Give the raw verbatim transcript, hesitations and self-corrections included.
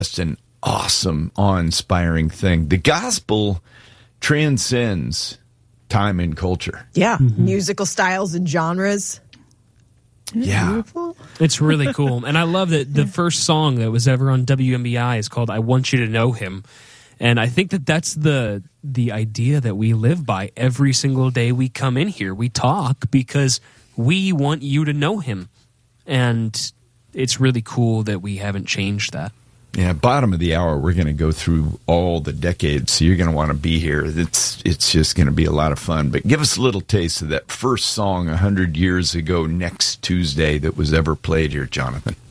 Just an awesome, awe-inspiring thing. The gospel transcends time and culture. Yeah, mm-hmm. musical styles and genres. Yeah. Beautiful. It's really cool. And I love that the first song that was ever on W M B I is called I Want You to Know Him. And I think that that's the the idea that we live by every single day we come in here. We talk because we want you to know him. And it's really cool that we haven't changed that. Yeah, bottom of the hour, we're going to go through all the decades, so you're going to want to be here. It's it's just going to be a lot of fun. But give us a little taste of that first song one hundred years ago next Tuesday that was ever played here, Jonathan.